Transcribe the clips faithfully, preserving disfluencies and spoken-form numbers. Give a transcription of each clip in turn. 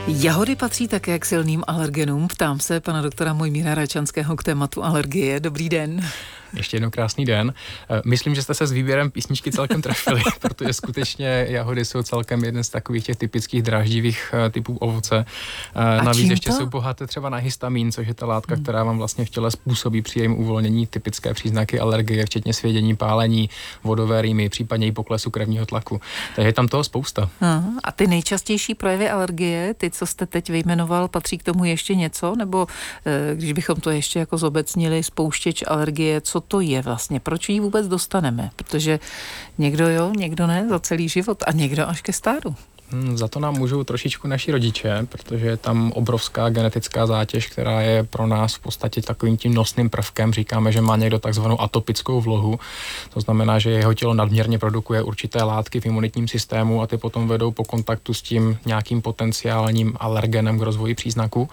Jahody patří také k silným alergenům. Ptám se pana doktora Mojmíra Račanského k tématu alergie. Dobrý den. Ještě jednou krásný den. Myslím, že jste se s výběrem písničky celkem trefili, protože skutečně jahody jsou celkem jeden z takových těch typických dráždivých typů ovoce. A Navíc ještě to? jsou bohaté třeba na histamin, což je ta látka, hmm. která vám vlastně v těle způsobí při jejím uvolnění typické příznaky alergie, včetně svědění, pálení, vodové rýmy, případně i poklesu krevního tlaku. Takže je tam toho spousta. Aha. A ty nejčastější projevy alergie, ty, co jste teď vyjmenoval, patří k tomu ještě něco? Nebo když bychom to ještě jako zobecnili, spouštěč alergie, co to je vlastně? Proč ji vůbec dostaneme? Protože někdo jo, někdo ne, za celý život a někdo až ke stáru. Hmm, za to nám můžou trošičku naši rodiče, protože je tam obrovská genetická zátěž, která je pro nás v podstatě takovým tím nosným prvkem. Říkáme, že má někdo takzvanou atopickou vlohu. To znamená, že jeho tělo nadměrně produkuje určité látky v imunitním systému a ty potom vedou po kontaktu s tím nějakým potenciálním alergenem k rozvoji příznaku.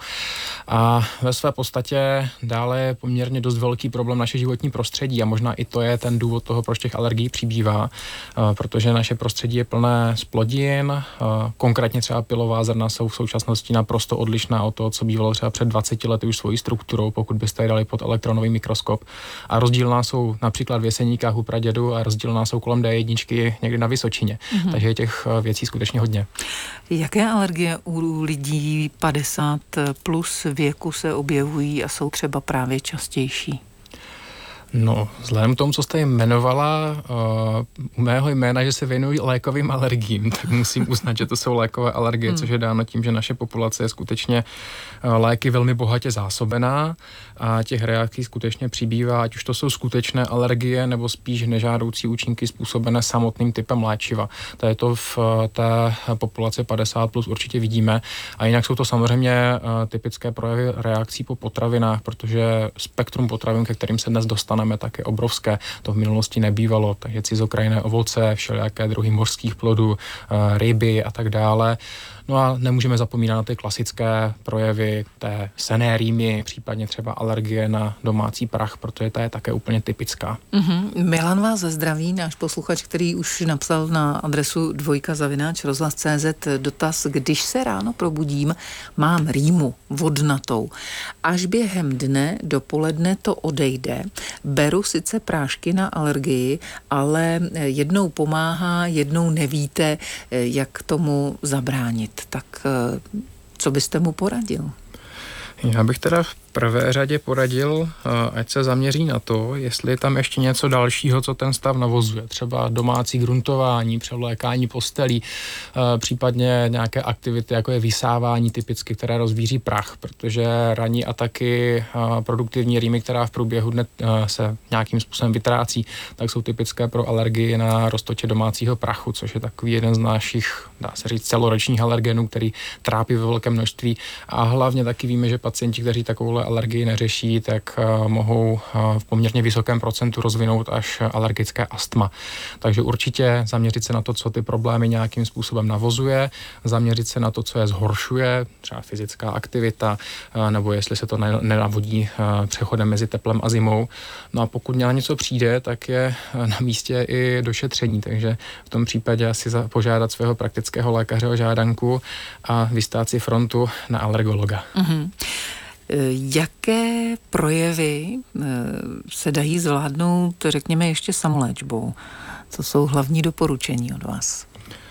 A ve své podstatě dále je poměrně dost velký problém naše životní prostředí a možná i to je ten důvod toho, proč těch alergií přibývá, protože naše prostředí je plné zplodin. Konkrétně třeba pylová zrna jsou v současnosti naprosto odlišná od toho, co bývalo třeba před dvaceti lety už svojí strukturou, pokud byste je dali pod elektronový mikroskop. A rozdílná jsou například v Jeseníkách u pradědu a rozdílná jsou kolem dé jedna někdy na Vysočině. Mm-hmm. Takže je těch věcí skutečně hodně. Jaké alergie u lidí padesát plus věku se objevují a jsou třeba právě častější? No, vzhledem k tomu, co jste jmenovala, uh, u mého jména, že se věnují lékovým alergiím, tak musím uznat, že to jsou lékové alergie, hmm. což je dáno tím, že naše populace je skutečně uh, léky velmi bohatě zásobená a těch reakcí skutečně přibývá, ať už to jsou skutečné alergie nebo spíš nežádoucí účinky způsobené samotným typem léčiva. To je to v uh, té populaci padesát plus určitě vidíme. A jinak jsou to samozřejmě uh, typické projevy reakcí po potravinách, protože spektrum potravin, ke kterým se dnes dostaneme, tak je obrovské. To v minulosti nebývalo, takže cizokrajné ovoce, všelijaké druhy mořských plodů, ryby a tak dále. No a nemůžeme zapomínat na ty klasické projevy té senné rýmy, případně třeba alergie na domácí prach, protože ta je také úplně typická. Mm-hmm. Milan vás zdraví, náš posluchač, který už napsal na adresu dvojka zavináč rozhlas tečka cé zet dotaz, když se ráno probudím, mám rýmu vodnatou. Až během dne dopoledne to odejde. Beru sice prášky na alergii, ale jednou pomáhá, jednou nevíte, jak tomu zabránit. Tak co byste mu poradil? Já bych teda v prvé řadě poradil, ať se zaměří na to, jestli je tam ještě něco dalšího, co ten stav navozuje. Třeba domácí gruntování, převlékání postelí, případně nějaké aktivity, jako je vysávání typicky, které rozvíří prach, protože ranní ataky, produktivní rýmy, která v průběhu dne se nějakým způsobem vytrácí, tak jsou typické pro alergii na roztoče domácího prachu, což je takový jeden z našich, dá se říct, celoročních alergenů, který trápí ve velkém množství. A hlavně taky víme, že pacienti, kteří takovou alergii neřeší, tak uh, mohou uh, v poměrně vysokém procentu rozvinout až alergické astma. Takže určitě zaměřit se na to, co ty problémy nějakým způsobem navozuje, zaměřit se na to, co je zhoršuje, třeba fyzická aktivita, uh, nebo jestli se to ne- nenavodí uh, přechodem mezi teplem a zimou. No a pokud na něco přijde, tak je uh, na místě i došetření, takže v tom případě asi za- požádat svého praktického lékaře o žádanku a vystát si frontu na alergologa. Mm-hmm. Jaké projevy se dají zvládnout, řekněme, ještě samoléčbou? Co jsou hlavní doporučení od vás?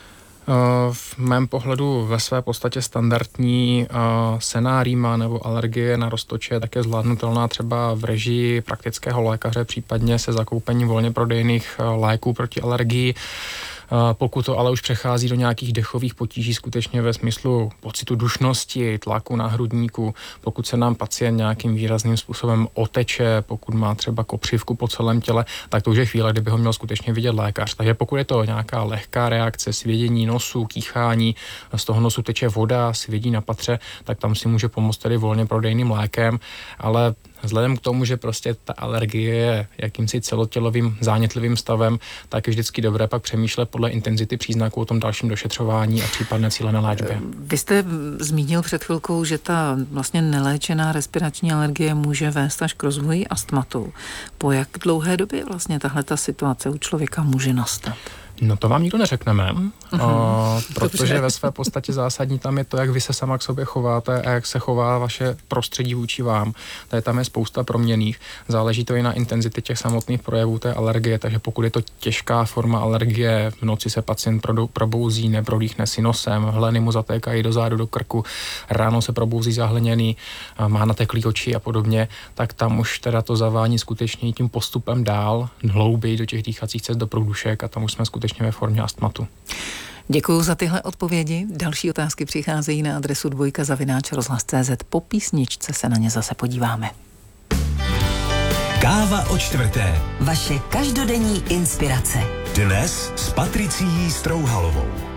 V mém pohledu ve své podstatě standardní senná rýma nebo alergie na roztoče je také zvládnutelná třeba v režii praktického lékaře, případně se zakoupením volně prodejných léků proti alergii. Pokud to ale už přechází do nějakých dechových potíží skutečně ve smyslu pocitu dušnosti, tlaku na hrudníku, pokud se nám pacient nějakým výrazným způsobem oteče, pokud má třeba kopřivku po celém těle, tak to už je chvíle, kdyby ho měl skutečně vidět lékař. Takže pokud je to nějaká lehká reakce, svědění nosu, kýchání, z toho nosu teče voda, svědí na patře, tak tam si může pomoct tedy volně prodejným lékem, ale vzhledem k tomu, že prostě ta alergie je jakýmsi celotělovým zánětlivým stavem, tak je vždycky dobré pak přemýšlet podle intenzity příznaků o tom dalším došetřování a případné cílené léčbě. Vy jste zmínil před chvilkou, že ta vlastně neléčená respirační alergie může vést až k rozvoji astmatu. Po jak dlouhé době vlastně tahle ta situace u člověka může nastat? No to vám nikdo neřekneme, o, protože ve své podstatě zásadní tam je to, jak vy se sama k sobě chováte a jak se chová vaše prostředí vůči vám. Tady tam je spousta proměnných. Záleží to i na intenzitě těch samotných projevů té alergie, takže pokud je to těžká forma alergie, v noci se pacient probouzí, neprodýchne si nosem, hleny mu zatékají do zádu, do krku, ráno se probouzí zahleněný, má nateklý oči a podobně, tak tam už teda to zavání skutečně tím postupem dál, hlouběji do těch dýchacích cest, do průdušek a tam už jsme skutečně ve formě astmatu. Děkuji za tyhle odpovědi. Další otázky přicházejí na adresu dvojka zavináč rozhlas tečka cé zet. Po písničce se na ně zase podíváme. Káva o čtvrté. Vaše každodenní inspirace. Dnes s Patricií Strouhalovou.